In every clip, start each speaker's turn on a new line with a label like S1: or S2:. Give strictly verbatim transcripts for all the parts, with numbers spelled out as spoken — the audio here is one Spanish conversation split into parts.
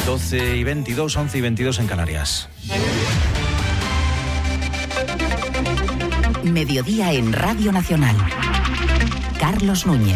S1: doce y veintidós, once y veintidós en Canarias.
S2: Mediodía en Radio Nacional. Carlos Núñez.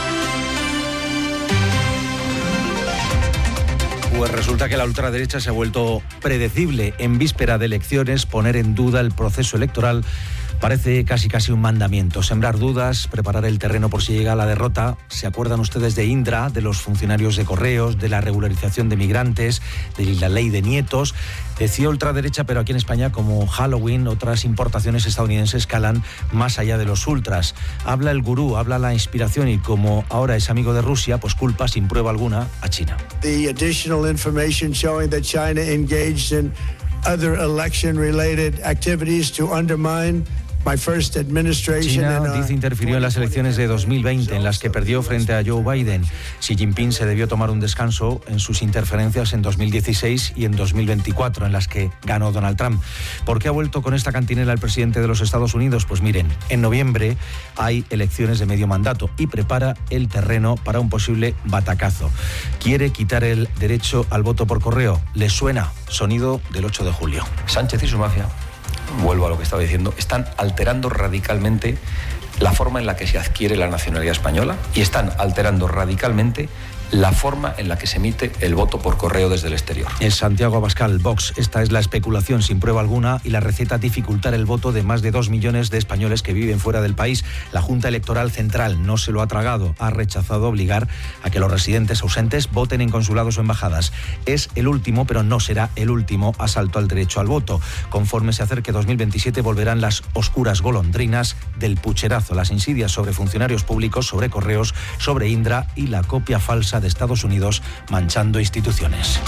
S1: Pues resulta que la ultraderecha se ha vuelto predecible. En víspera de elecciones, poner en duda el proceso electoral parece casi casi un mandamiento. Sembrar dudas, preparar el terreno por si llega la derrota. ¿Se acuerdan ustedes de Indra, de los funcionarios de correos, de la regularización de migrantes, de la ley de nietos? Decía ultraderecha, pero aquí en España, como Halloween, otras importaciones estadounidenses calan más allá de los ultras. Habla el gurú, habla la inspiración y como ahora es amigo de Rusia, pues culpa sin prueba alguna a China.
S3: The additional information showing that China engaged in other election-related activities to undermine
S1: China, dice, interfirió en las elecciones de dos mil veinte, en las que perdió frente a Joe Biden. Xi Jinping se debió tomar un descanso en sus interferencias en dos mil dieciséis y en dos mil veinticuatro, en las que ganó Donald Trump. ¿Por qué ha vuelto con esta cantinela el presidente de los Estados Unidos? Pues miren, en noviembre hay elecciones de medio mandato y prepara el terreno para un posible batacazo. Quiere quitar el derecho al voto por correo. ¿Les suena? Sonido del ocho de julio.
S4: Sánchez y su mafia, vuelvo a lo que estaba diciendo, están alterando radicalmente la forma en la que se adquiere la nacionalidad española y están alterando radicalmente la forma en la que se emite el voto por correo desde el exterior.
S1: Es Santiago Abascal, Vox. Esta es la especulación sin prueba alguna y la receta dificultar el voto de más de dos millones de españoles que viven fuera del país. La Junta Electoral Central no se lo ha tragado, ha rechazado obligar a que los residentes ausentes voten en consulados o embajadas. Es el último, pero no será el último asalto al derecho al voto. Conforme se acerque dos mil veintisiete volverán las oscuras golondrinas del pucherazo, las insidias sobre funcionarios públicos, sobre correos, sobre Indra y la copia falsa de Estados Unidos manchando instituciones.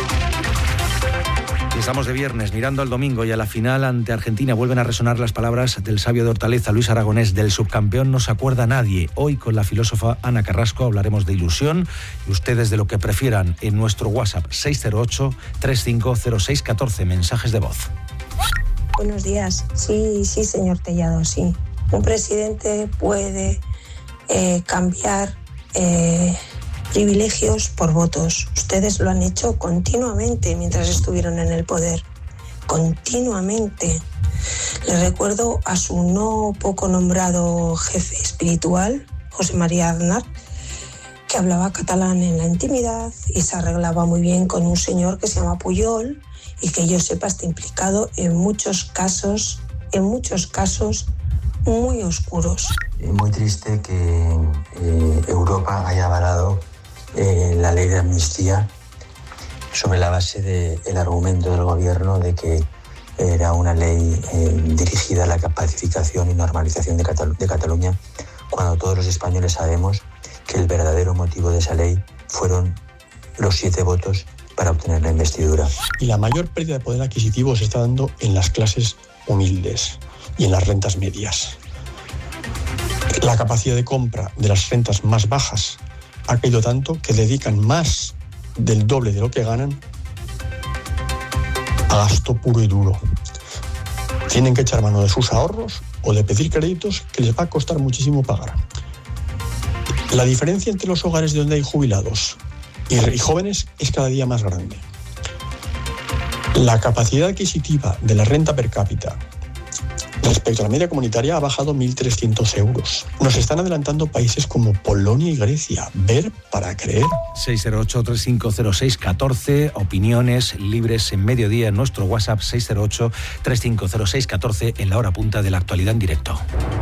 S1: Estamos de viernes mirando al domingo y a la final ante Argentina vuelven a resonar las palabras del sabio de Hortaleza, Luis Aragonés: del subcampeón no se acuerda nadie. Hoy con la filósofa Ana Carrasco hablaremos de ilusión y ustedes de lo que prefieran en nuestro WhatsApp seis cero ocho, tres cinco cero seis uno cuatro, mensajes de voz.
S5: Buenos días. Sí, sí, señor Tellado, sí. Un presidente puede eh, cambiar eh, privilegios por votos. Ustedes lo han hecho continuamente mientras estuvieron en el poder. Continuamente. Les recuerdo a su no poco nombrado jefe espiritual, José María Aznar, que hablaba catalán en la intimidad y se arreglaba muy bien con un señor que se llama Pujol y que yo sepa está implicado en muchos casos, en muchos casos muy oscuros.
S6: Es muy triste que eh, Europa haya avalado eh, la ley de amnistía sobre la base del argumento del gobierno de que era una ley eh, dirigida a la pacificación y normalización de, Catalu- de Cataluña, cuando todos los españoles sabemos que el verdadero motivo de esa ley fueron los siete votos para obtener la investidura.
S7: Y la mayor pérdida de poder adquisitivo se está dando en las clases humildes y en las rentas medias. La capacidad de compra de las rentas más bajas ha caído tanto que dedican más del doble de lo que ganan a gasto puro y duro. Tienen que echar mano de sus ahorros o de pedir créditos que les va a costar muchísimo pagar. La diferencia entre los hogares de donde hay jubilados y jóvenes es cada día más grande. La capacidad adquisitiva de la renta per cápita respecto a la media comunitaria ha bajado mil trescientos euros. Nos están adelantando países como Polonia y Grecia. Ver para creer.
S1: seis cero ocho, tres cinco cero seis uno cuatro, opiniones libres en mediodía en nuestro WhatsApp seis cero ocho, tres cinco cero seis uno cuatro en la hora punta de la actualidad en directo.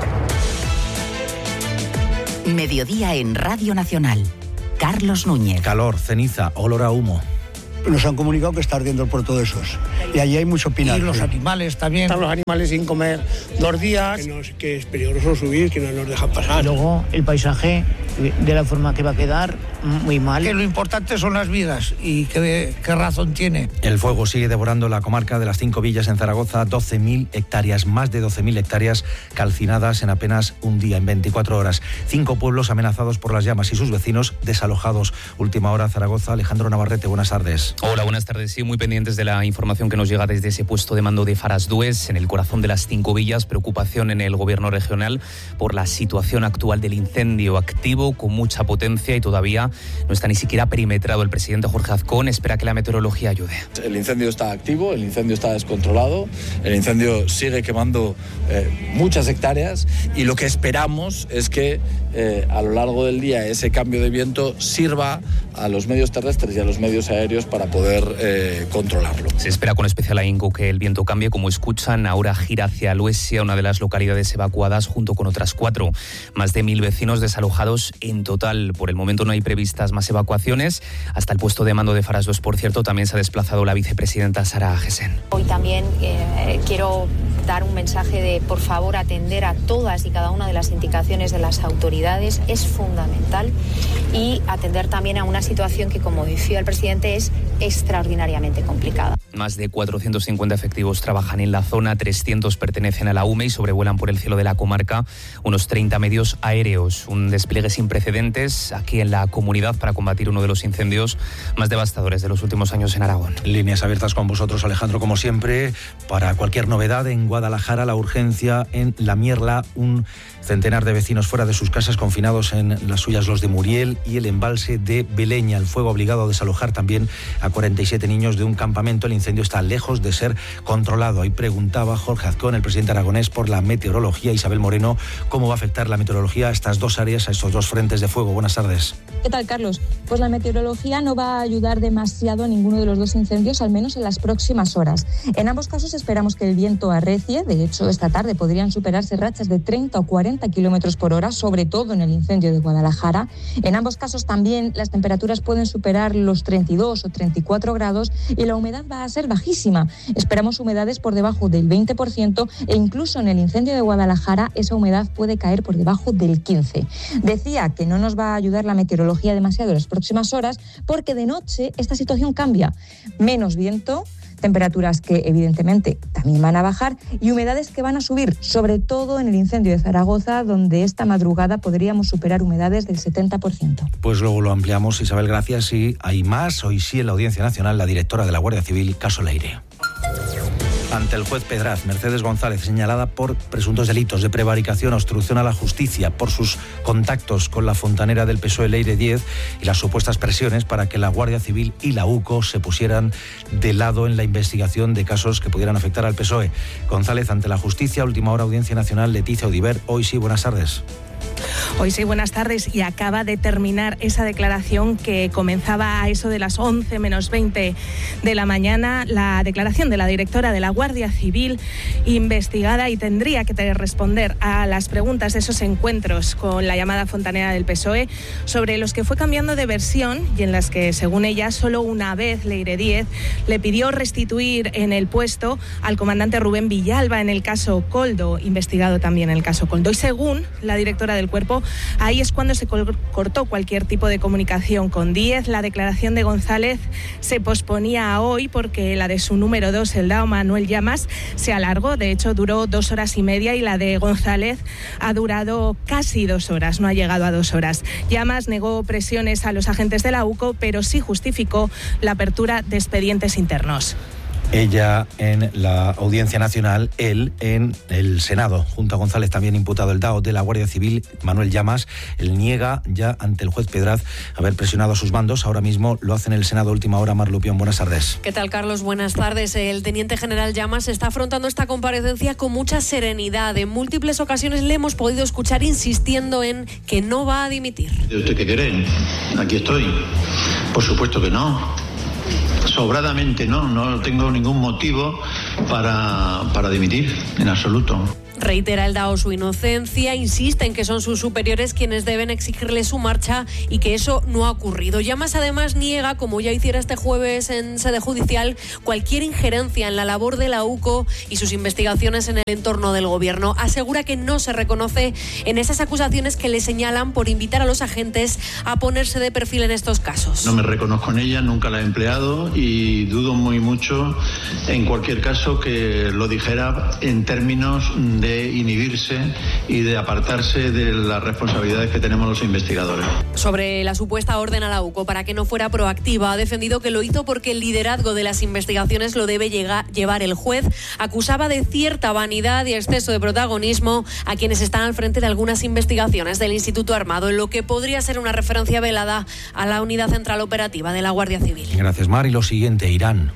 S2: Mediodía en Radio Nacional. Carlos Núñez.
S1: Calor, ceniza, olor a humo.
S8: Nos han comunicado que está ardiendo el puerto de Esos. Y allí hay mucho pinar.
S9: Y los animales también.
S10: Están los animales sin comer dos días.
S9: Que, nos, que es peligroso subir, que no nos dejan pasar.
S11: Y luego el paisaje, de la forma que va a quedar, muy mal.
S9: Que lo importante son las vidas y qué, qué razón tiene.
S1: El fuego sigue devorando la comarca de las Cinco Villas en Zaragoza. doce mil hectáreas, más de doce mil hectáreas calcinadas en apenas un día, en veinticuatro horas. Cinco pueblos amenazados por las llamas y sus vecinos desalojados. Última hora, Zaragoza. Alejandro Navarrete, buenas tardes.
S12: tardes. Hola, buenas tardes. Sí, muy pendientes de la información que nos llega desde ese puesto de mando de Farasdues, en el corazón de las Cinco Villas. Preocupación en el gobierno regional por la situación actual del incendio activo con mucha potencia y todavía no está ni siquiera perimetrado. El presidente Jorge Azcón espera que la meteorología ayude.
S13: El incendio está activo, el incendio está descontrolado, el incendio sigue quemando eh, muchas hectáreas y lo que esperamos es que eh, a lo largo del día ese cambio de viento sirva a los medios terrestres y a los medios aéreos para poder eh, controlarlo.
S12: Se espera con especial ahínco que el viento cambie. Como escuchan, ahora gira hacia Aloesia, una de las localidades evacuadas junto con otras cuatro. Más de mil vecinos desalojados en total. Por el momento no hay previstas más evacuaciones. Hasta el puesto de mando de Farasdues, por cierto, también se ha desplazado la vicepresidenta Sara Gesen.
S14: Hoy también eh, quiero dar un mensaje de, por favor, atender a todas y cada una de las indicaciones de las autoridades. Es fundamental. Y atender también a una situación que, como decía el presidente, es extraordinariamente complicada.
S12: Más de cuatrocientos cincuenta efectivos trabajan en la zona, trescientos pertenecen a la U M E y sobrevuelan por el cielo de la comarca unos treinta medios aéreos. Un despliegue sin precedentes aquí en la comunidad para combatir uno de los incendios más devastadores de los últimos años en Aragón.
S1: Líneas abiertas con vosotros, Alejandro, como siempre. Para cualquier novedad en Guadalajara, la urgencia en La Mierla, un centenar de vecinos fuera de sus casas, confinados en las suyas, los de Muriel y el embalse de Beleña. El fuego ha obligado a desalojar también a cuarenta y siete niños de un campamento. El incendio está lejos de ser controlado. Ahí preguntaba Jorge Azcón, el presidente aragonés, por la meteorología. Isabel Moreno, ¿cómo va a afectar la meteorología a estas dos áreas, a estos dos frentes de fuego? Buenas tardes.
S15: ¿Qué tal, Carlos? Pues la meteorología no va a ayudar demasiado a ninguno de los dos incendios, al menos en las próximas horas. En ambos casos esperamos que el viento arrecie. De hecho, esta tarde podrían superarse rachas de treinta o cuarenta kilómetros por hora, sobre todo en el incendio de Guadalajara. En ambos casos también las temperaturas pueden superar los treinta y dos o treinta y cuatro grados y la humedad va a ser bajísima. Esperamos humedades por debajo del veinte por ciento e incluso en el incendio de Guadalajara esa humedad puede caer por debajo del quince por ciento. Decía que no nos va a ayudar la meteorología demasiado en las próximas horas porque de noche esta situación cambia. Menos viento, temperaturas que evidentemente también van a bajar y humedades que van a subir, sobre todo en el incendio de Zaragoza, donde esta madrugada podríamos superar humedades del setenta por ciento.
S1: Pues luego lo ampliamos, Isabel, gracias. Y hay más. Hoy sí en la Audiencia Nacional, la directora de la Guardia Civil, Caso Leire. Ante el juez Pedraz, Mercedes González, señalada por presuntos delitos de prevaricación, obstrucción a la justicia, por sus contactos con la fontanera del P S O E, Leire Díez, y las supuestas presiones para que la Guardia Civil y la U C O se pusieran de lado en la investigación de casos que pudieran afectar al P S O E. González ante la justicia, última hora, Audiencia Nacional. Leticia Audiver, hoy sí, buenas tardes.
S16: Hoy sí, buenas tardes. Y acaba de terminar esa declaración que comenzaba a eso de las once menos veinte de la mañana, la declaración de la directora de la Guardia Civil, investigada y tendría que responder a las preguntas de esos encuentros con la llamada fontanera del P S O E, sobre los que fue cambiando de versión y en las que, según ella, solo una vez Leire Díez le pidió restituir en el puesto al comandante Rubén Villalba en el caso Koldo, investigado también en el caso Koldo. Y según la directora del cuerpo, ahí es cuando se cortó cualquier tipo de comunicación con Díez. La declaración de González se posponía a hoy porque la de su número dos, el D A O, Manuel Llamas, se alargó. De hecho, duró dos horas y media y la de González ha durado casi dos horas, no ha llegado a dos horas. Llamas negó presiones a los agentes de la U C O, pero sí justificó la apertura de expedientes internos.
S1: Ella en la Audiencia Nacional, él en el Senado. Junto a González, también imputado el D A O de la Guardia Civil, Manuel Llamas. Él niega ya ante el juez Pedraz haber presionado a sus bandos. Ahora mismo lo hace en el Senado. Última hora, Mar Lupión, buenas tardes.
S17: ¿Qué tal, Carlos? Buenas tardes. El teniente general Llamas está afrontando esta comparecencia con mucha serenidad. En múltiples ocasiones le hemos podido escuchar insistiendo en que no va a dimitir.
S18: ¿De usted qué quiere? Aquí estoy. Por supuesto que no. Sobradamente no, no tengo ningún motivo para, para dimitir, en absoluto.
S17: Reitera el D A O su inocencia, insiste en que son sus superiores quienes deben exigirle su marcha y que eso no ha ocurrido. Llamas además niega, como ya hiciera este jueves en sede judicial, cualquier injerencia en la labor de la U C O y sus investigaciones en el entorno del gobierno. Asegura que no se reconoce en esas acusaciones que le señalan por invitar a los agentes a ponerse de perfil en estos casos.
S18: No me reconozco en ella, nunca la he empleado y dudo muy mucho, en cualquier caso, que lo dijera en términos de de inhibirse y de apartarse de las responsabilidades que tenemos los investigadores.
S17: Sobre la supuesta orden a la U C O para que no fuera proactiva, ha defendido que lo hizo porque el liderazgo de las investigaciones lo debe llegar, llevar el juez. Acusaba de cierta vanidad y exceso de protagonismo a quienes están al frente de algunas investigaciones del Instituto Armado, en lo que podría ser una referencia velada a la Unidad Central Operativa de la Guardia Civil.
S1: Gracias, Mar. Y lo siguiente, Irán.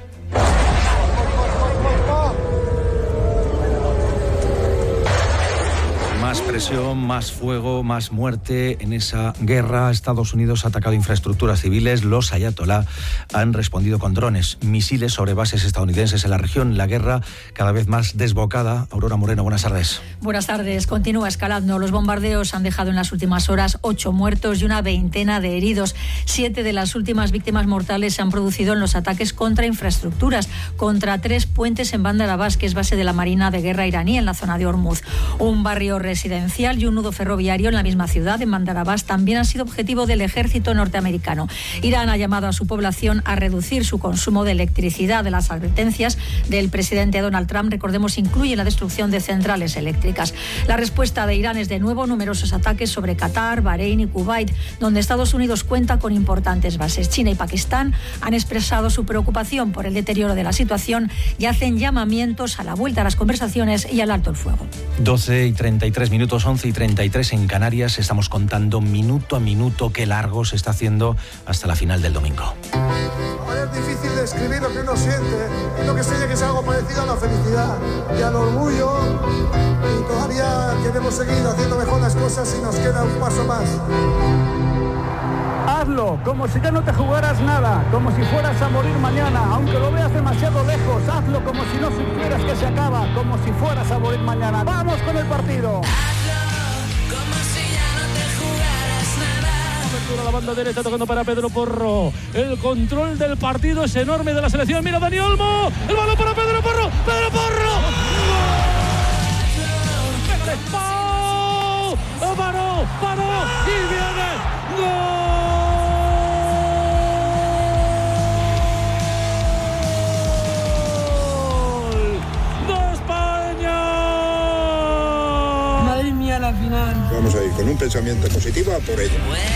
S1: Más presión, más fuego, más muerte en esa guerra. Estados Unidos ha atacado infraestructuras civiles. Los ayatolá han respondido con drones, misiles sobre bases estadounidenses en la región. La guerra cada vez más desbocada. Aurora Moreno, buenas tardes.
S19: Buenas tardes. Continúa escalando. Los bombardeos han dejado en las últimas horas ocho muertos y una veintena de heridos. Siete de las últimas víctimas mortales se han producido en los ataques contra infraestructuras, contra tres puentes en Bandar Abbas, que es base de la Marina de Guerra iraní en la zona de Hormuz. Un barrio residencial y un nudo ferroviario en la misma ciudad, en Bandar Abbas, también han sido objetivo del ejército norteamericano. Irán ha llamado a su población a reducir su consumo de electricidad. De las advertencias del presidente Donald Trump, recordemos, incluye la destrucción de centrales eléctricas. La respuesta de Irán es de nuevo numerosos ataques sobre Qatar, Bahrein y Kuwait, donde Estados Unidos cuenta con importantes bases. China y Pakistán han expresado su preocupación por el deterioro de la situación y hacen llamamientos a la vuelta a las conversaciones y al alto el fuego.
S1: doce y treinta y tres minutos, once y treinta y tres en Canarias. Estamos contando minuto a minuto qué largo se está haciendo hasta la final del domingo.
S20: Es difícil describir lo que uno siente, lo que sé que es algo parecido a la felicidad y al orgullo, y todavía queremos seguir haciendo mejor las cosas y nos queda un paso más.
S21: Hazlo como si ya no te jugaras nada, como si fueras a morir mañana, aunque lo veas demasiado lejos. Hazlo como si no supieras que se acaba, como si fueras a morir mañana. ¡Vamos con el partido!
S22: La banda derecha tocando para Pedro Porro. El control del partido es enorme de la selección. Mira Dani Olmo. El balón para Pedro Porro. Pedro Porro. ¡Gol! ¡Paró! ¡Paró! ¡Y viene! ¡Gol! ¡De España!
S21: Madrid mía, la final.
S23: Vamos a ir con un pensamiento positivo a por ello.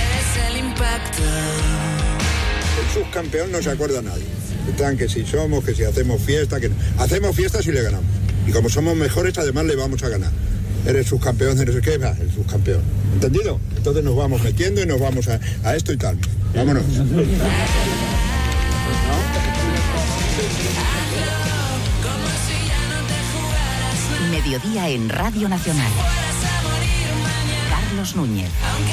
S23: El subcampeón no se acuerda nadie. Están que si somos, que si hacemos fiesta, que no. Hacemos fiesta si le ganamos. Y como somos mejores, además le vamos a ganar. Eres subcampeón de no sé qué, va, el subcampeón. ¿Entendido? Entonces nos vamos metiendo y nos vamos a, a esto y tal. Vámonos.
S2: Mediodía en Radio Nacional. Carlos Núñez.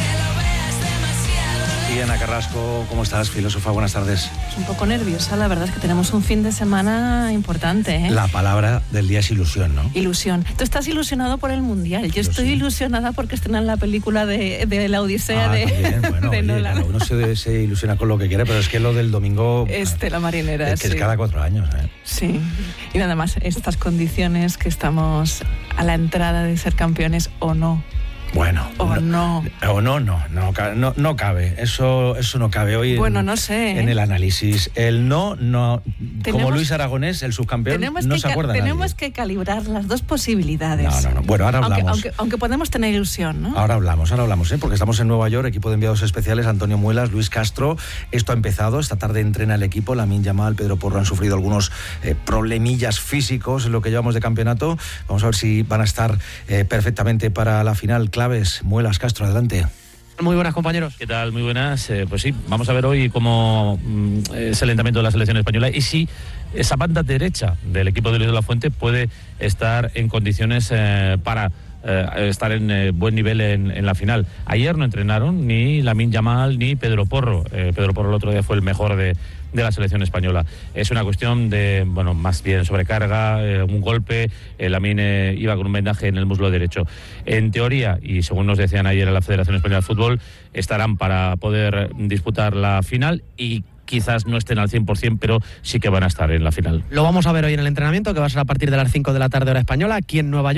S1: Y Ana Carrasco, ¿cómo estás, filósofa? Buenas tardes.
S16: Un poco nerviosa, la verdad es que tenemos un fin de semana importante, ¿eh?
S1: La palabra del día es ilusión, ¿no?
S16: Ilusión. Tú estás ilusionado por el Mundial. Yo ilusión. Estoy ilusionada porque estrenan la película de, de la Odisea ah, de,
S1: también. Bueno,
S16: de
S1: oye,
S16: Nolan.
S1: Claro, uno se, se ilusiona con lo que quiere, pero es que lo del domingo...
S16: Este, la marinera,
S1: es que
S16: sí.
S1: es cada cuatro años, ¿eh?
S16: Sí. Y nada más, estas condiciones que estamos a la entrada de ser campeones o no.
S1: Bueno,
S16: o no,
S1: no. O no, no, no, no, no cabe. Eso, eso no cabe hoy.
S16: Bueno,
S1: en,
S16: no sé.
S1: En el análisis. El no, no.
S16: Tenemos,
S1: como Luis Aragonés, el subcampeón, no se acuerda nadie.
S16: Tenemos que calibrar las dos posibilidades.
S1: No, no, no. Bueno, ahora hablamos.
S16: Aunque, aunque, aunque podemos tener ilusión, ¿no?
S1: Ahora hablamos, ahora hablamos, ¿eh? Porque estamos en Nueva York, equipo de enviados especiales, Antonio Muelas, Luis Castro. Esto ha empezado. Esta tarde entrena el equipo. Lamine Yamal, Pedro Porro han sufrido algunos eh, problemillas físicos en lo que llevamos de campeonato. Vamos a ver si van a estar eh, perfectamente para la final. Claves, Muelas, Castro, adelante.
S24: Muy buenas, compañeros.
S22: ¿Qué tal? Muy buenas. Eh, pues sí, vamos a ver hoy cómo mm, es el entrenamiento de la selección española y si esa banda derecha del equipo de Luis de la Fuente puede estar en condiciones eh, para eh, estar en eh, buen nivel en, en la final. Ayer no entrenaron ni Lamine Yamal ni Pedro Porro. Eh, Pedro Porro el otro día fue el mejor de, de la selección española. Es una cuestión de, bueno, más bien sobrecarga, eh, un golpe. Eh, Lamine eh, iba con un vendaje en el muslo derecho. En teoría, y según nos decían ayer en la Federación Española de Fútbol, estarán para poder disputar la final y quizás no estén al cien por ciento, pero sí que van a estar en la final.
S24: Lo vamos a ver hoy en el entrenamiento, que va a ser a partir de las cinco de la tarde hora española, aquí en Nueva York.